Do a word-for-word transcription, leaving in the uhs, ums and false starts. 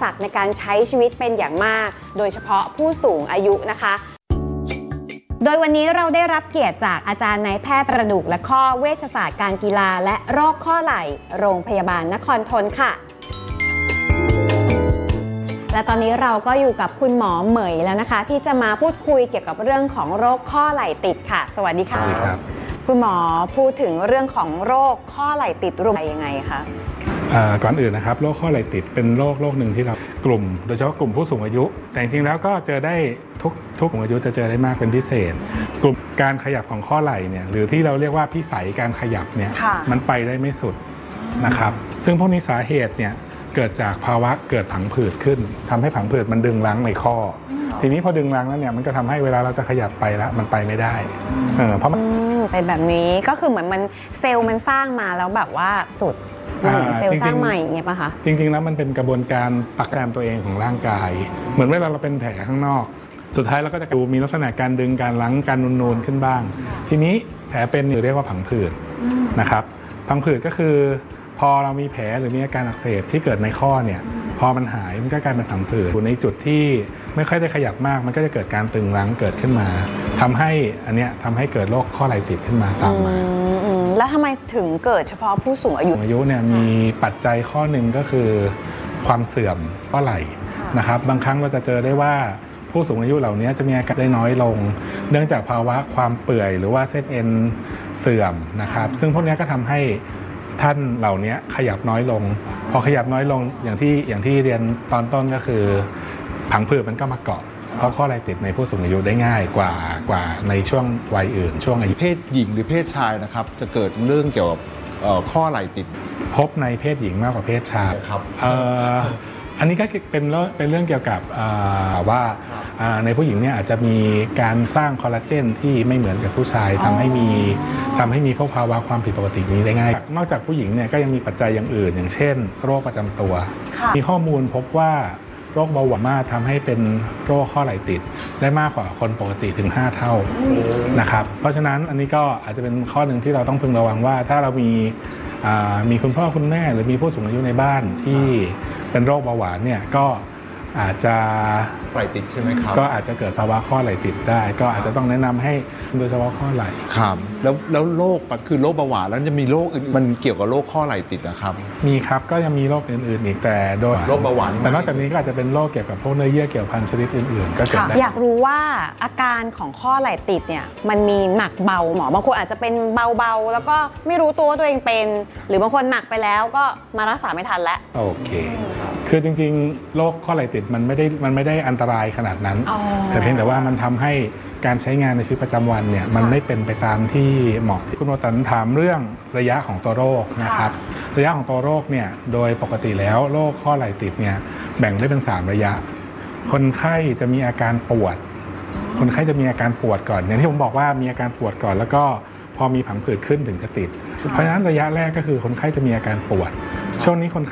สรรคในการใช้ชีวิตเป็นอย่างมากโดยเฉพาะผู้สูงอายุนะคะโดยวันนี้เราได้รับเกียรติจากอาจารย์นายแพทย์กระดูกและข้อเวชศาสตร์การกีฬาและโรคข้อไหล่โรงพยาบาลนครทนค่ะและตอนนี้เราก็อยู่กับคุณหมอเหมยแล้วนะคะที่จะมาพูดคุยเกี่ยวกับเรื่องของโรคข้อไหล่ติดค่ะสวัสดีค่ะสวัสดีครับคุณหมอพูดถึงเรื่องของโรคข้อไหล่ติดรวมยังไงคะก่อนอื่นนะครับโรคข้อไหล่ติดเป็นโรคโรคหนึ่งที่เรากลุ่มโดยเฉพาะกลุ่มผู้สูงอายุแต่จริงๆแล้วก็เจอได้ทุกทุกกลุ่มอายุจะเจอได้มากเป็นพิเศษกลุ่มการขยับของข้อไหล่เนี่ยหรือที่เราเรียกว่าพิสัยการขยับเนี่ยมันไปได้ไม่สุดนะครับซึ่งพวกนี้สาเหตุเนี่ยเกิดจากภาวะเกิดผังผืดขึ้นทำให้ผังผืดมันดึงรั้งในข้อทีนี้พอดึงรั้งแล้วเนี่ยมันก็ทำให้เวลาเราจะขยับไปแล้วมันไปไม่ได้เออเพราะมันเป็นแบบนี้ก็คือเหมือนมันเซลล์มันสร้างมาแล้วแบบว่าสุดเซลล์สร้างใหม่เงี้ยป่ะคะจริงๆแล้วมันเป็นกระบวนการปักแรมตัวเองของร่างกายเหมือนเวลาเราเป็นแผลข้างนอกสุดท้ายเราก็จะดูมีลักษณะการดึงการรั้งการนูนๆขึ้นบ้างทีนี้แผลเป็นอยู่เรียกว่าผังผืดนะครับผังผืดก็คือพอเรามีแผลหรือมีอาการอักเสบที่เกิดในข้อเนี่ยพอมันหายมันก็กลายเป็นผังผืดอยู่ในจุดที่ไม่ค่อยได้ขยับมากมันก็จะเกิดการตึงรั้งเกิดขึ้นมาทำให้อันเนี้ยทำให้เกิดโรคข้อไหล่ติดขึ้นมาตามมาแล้วทำไมถึงเกิดเฉพาะผู้สูงอายุอายุเนี่ยมีปัจจัยข้อหนึ่งก็คือความเสื่อมข้อไหล่นะครับบางครั้งเราจะเจอได้ว่าผู้สูงอายุเหล่านี้จะมีอาการได้น้อยลงเนื่องจากภาวะความเปื่อยหรือว่าเส้นเอ็นเสื่อมนะครับซึ่งพวกนี้ก็ทำให้ท่านเหล่านี้ขยับน้อยลงพอขยับน้อยลงอย่างที่อย่างที่เรียนตอนต้นก็คือผังผืดมันก็มาเกาะเพราะข้อไหล่ติดในผู้สูงอายุได้ง่ายกว่ากว่าในช่วงวัยอื่นช่วงอายุเพศหญิงหรือเพศชายนะครับจะเกิดเรื่องเกี่ยวกับข้อไหล่ติดพบในเพศหญิงมากกว่าเพศชายครับอันนี้ก็เป็นเรื่องเป็นเรื่องเกี่ยวกับว่าในผู้หญิงเนี่ยอาจจะมีการสร้างคอลลาเจนที่ไม่เหมือนกับผู้ชายทำให้มีทำให้มีภาวะความผิดปกตินี้ได้ง่ายนอกจากผู้หญิงเนี่ยก็ยังมีปัจจัยอย่างอื่นอย่างเช่นโรคประจำตัวมีข้อมูลพบว่าโรคเบาหวานมากทำให้เป็นโรคข้อไหล่ติดได้มากกว่าคนปกติถึงห้าเท่านะครับเพราะฉะนั้นอันนี้ก็อาจจะเป็นข้อหนึ่งที่เราต้องพึงระวังว่าถ้าเรามีมีคุณพ่อคุณแม่หรือมีผู้สูงอายุในบ้านที่เป็นโรคเบาหวานเนี่ยก็อาจจะไหล่ติดใช่ไหมครับก็อาจจะเกิดภาวะข้อไหล่ติดได้ก็อาจจะต้องแนะนำให้โดยเฉพาะข้อไหล่ครับแล้วแล้วโรคคือโรคเบาหวานแล้วจะมีโรคอื่นมันเกี่ยวกับโรคข้อไหล่ติดนะครับมีครับก็ยังมีโรคอื่นๆอีกแต่โดยโรคเบาหวานแต่นอกจากนี้ก็อาจจะเป็นโรคเกี่ยวกับพวกเนื้อเยื่อเกี่ยวพันชนิดอื่นๆก็เกิดได้อยากรู้ว่าอาการของข้อไหล่ติดเนี่ยมันมีหนักเบาหมอบางคนอาจจะเป็นเบาๆแล้วก็ไม่รู้ตัวว่าตัวเองเป็นหรือบางคนหนักไปแล้วก็มารักษาไม่ทันแล้วโอเคคือจริงๆโรคข้อไหล่ติดมันไม่ได้มันไม่ได้อันตรายขนาดนั้นแต่เพียงแต่ว่ามันทำให้การใช้งานในชีวิตประจำวันเนี่ยมันไม่เป็นไปตามที่เหมาะคุณหมอตันถามเรื่องระยะของตัวโรคนะครับระยะของตัวโรคเนี่ยโดยปกติแล้วโรคข้อไหล่ติดเนี่ยแบ่งได้เป็นสามระยะคนไข้จะมีอาการปวดคนไข้จะมีอาการปวดก่อนอย่างที่ผมบอกว่ามีอาการปวดก่อนแล้วก็พอมีผังผืดขึ้นถึงจะติดเพราะฉะนั้นระยะแรกก็คือคนไข้จะมีอาการปวดช่วงนี้คน